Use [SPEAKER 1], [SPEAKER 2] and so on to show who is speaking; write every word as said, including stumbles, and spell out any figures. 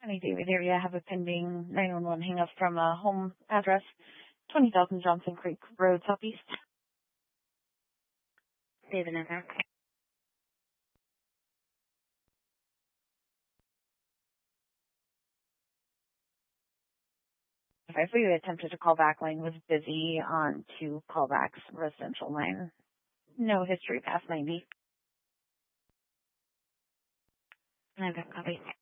[SPEAKER 1] Hi, David area. I have a pending nine one one hang up from a home address, twenty thousand Johnson Creek Road, Southeast.
[SPEAKER 2] David in there.
[SPEAKER 1] If we attempted to call back, line was busy on two callbacks, residential line. No history past ninety.
[SPEAKER 2] I've got copy.